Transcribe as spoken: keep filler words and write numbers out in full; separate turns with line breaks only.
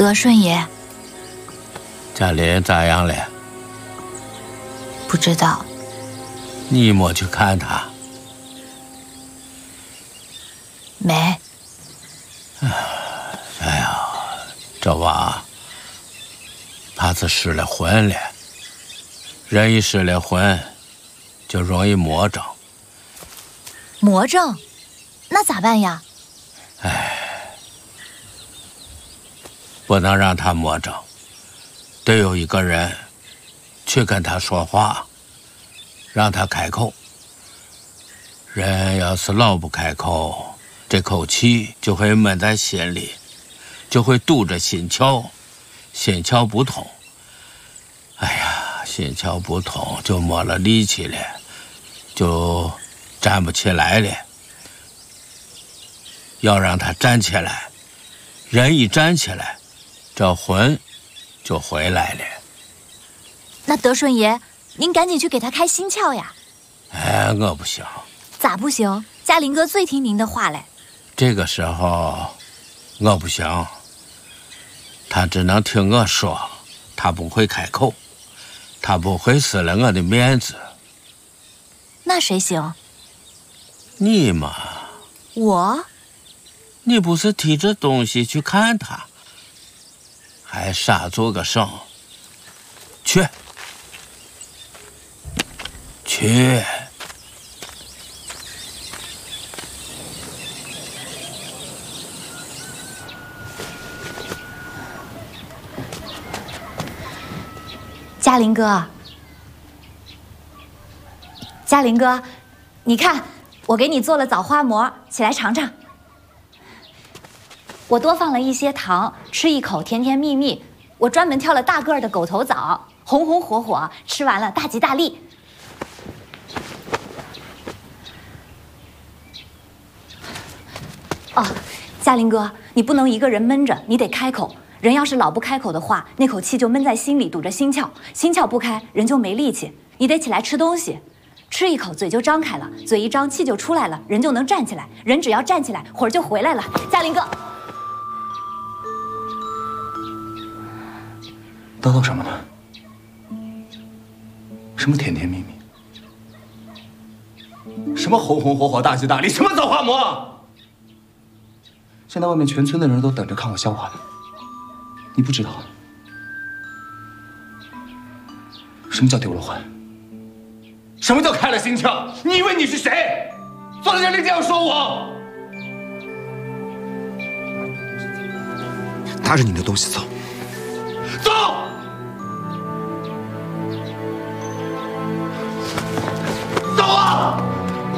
德顺爷，
嘉林咋样了？
不知道。
你没去看他？
没。
哎呀，这娃怕是失了魂了。人一失了魂，就容易魔怔。
魔怔？那咋办呀？
哎，不能让他魔怔，得有一个人去跟他说话，让他开口。人要是老不开口，这口气就会闷在心里，就会堵着心窍，心窍不通。哎呀，心窍不通就没了力气了，就站不起来了。要让他站起来，人一站起来，这魂就回来了。
那德顺爷，您赶紧去给他开心窍呀！
哎，我不行。
咋不行？嘉林哥最听您的话嘞。
这个时候，我不行。他只能听我说，他不会开口，他不会失了我的面子。
那谁行？
你嘛。
我？
你不是提着东西去看他，还傻做个声？去，去。
嘉林哥，嘉林哥，你看，我给你做了枣花馍，起来尝尝。我多放了一些糖，吃一口甜甜蜜蜜。我专门挑了大个儿的狗头枣，红红火火，吃完了大吉大利。哦，嘉林哥，你不能一个人闷着，你得开口。人要是老不开口的话，那口气就闷在心里，堵着心窍，心窍不开，人就没力气。你得起来吃东西，吃一口嘴就张开了，嘴一张气就出来了，人就能站起来。人只要站起来，魂儿就回来了。嘉林哥。
叨叨什么呢？什么甜甜蜜蜜？什么红红火火、大吉大利？什么枣花馍？现在外面全村的人都等着看我消化呢。你不知道什么叫丢了魂？什么叫开了心窍？你以为你是谁？坐在这里这样说我？拿着你的东西走，走！